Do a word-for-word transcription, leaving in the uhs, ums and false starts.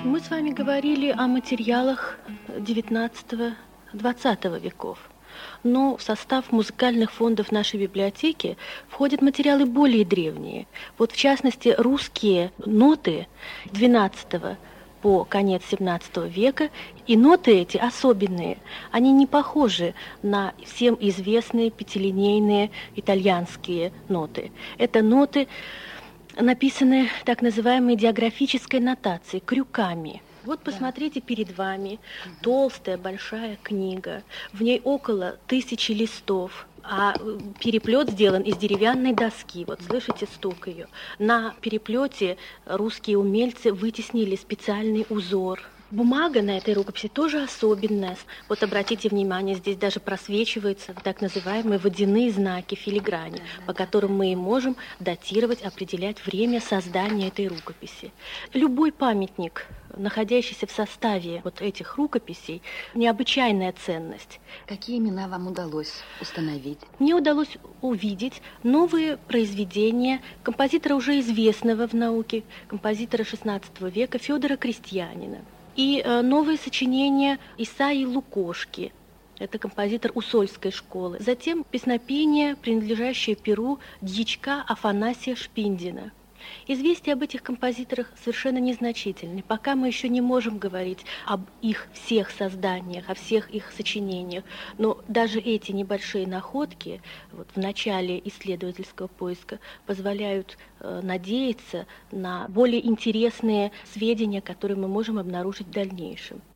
Мы с вами говорили о материалах девятнадцатого-двадцатого веков. Но в состав музыкальных фондов нашей библиотеки входят материалы более древние. Вот в частности, русские ноты двенадцатого по конец семнадцатого века. И ноты эти особенные. Они не похожи на всем известные пятилинейные итальянские ноты. Это ноты, написанные так называемой диаграфической нотацией, крюками. Вот посмотрите, перед вами толстая большая книга, в ней около тысячи листов, а переплет сделан из деревянной доски. Вот слышите стук ее. На переплете русские умельцы вытеснили специальный узор. Бумага на этой рукописи тоже особенная. Вот обратите внимание, здесь даже просвечиваются так называемые водяные знаки филиграни, по которым мы и можем датировать, определять время создания этой рукописи. Любой памятник, находящийся в составе вот этих рукописей, необычайная ценность. Какие имена вам удалось установить? Мне удалось увидеть новые произведения композитора, уже известного в науке, композитора шестнадцатого века Федора Крестьянина. И э, новые сочинения Исаии Лукошки, это композитор Усольской школы. Затем песнопение, принадлежащее перу дьячка Афанасия Шпиндина. Известия об этих композиторах совершенно незначительны. Пока мы еще не можем говорить об их всех созданиях, о всех их сочинениях. Но даже эти небольшие находки вот, в начале исследовательского поиска позволяют э, надеяться на более интересные сведения, которые мы можем обнаружить в дальнейшем.